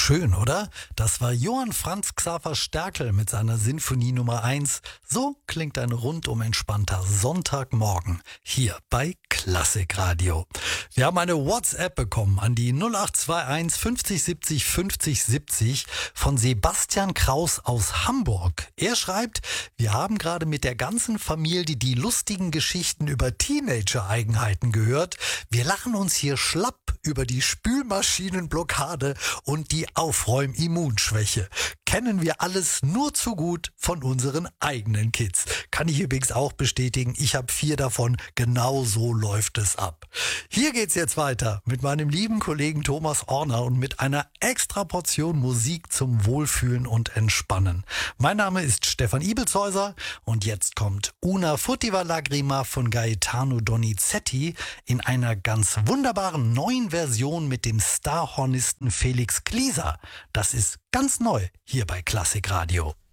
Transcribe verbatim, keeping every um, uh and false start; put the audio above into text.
Schön, oder? Das war Johann Franz Xaver Sterkel mit seiner Sinfonie Nummer eins. So klingt ein rundum entspannter Sonntagmorgen hier bei Klassikradio. Wir haben eine WhatsApp bekommen an die null acht zwei eins fünfzig siebzig fünfzig siebzig von Sebastian Kraus aus Hamburg. Er schreibt, wir haben gerade mit der ganzen Familie die lustigen Geschichten über Teenager-Eigenheiten gehört. Wir lachen uns hier schlapp über die Spülmaschinenblockade und die Aufräumimmunschwäche. Kennen wir alles nur zu gut von unseren eigenen Kids. Kann ich übrigens auch bestätigen, ich habe vier davon, genau so läuft es ab. Hier geht's jetzt weiter mit meinem lieben Kollegen Thomas Orner und mit einer extra Portion Musik zum Wohlfühlen und Entspannen. Mein Name ist Stefan Ibelzhäuser und jetzt kommt Una Furtiva Lagrima von Gaetano Donizetti in einer ganz wunderbaren neuen Version mit dem Starhornisten Felix Klieser. Das ist ganz neu hier bei Klassikradio.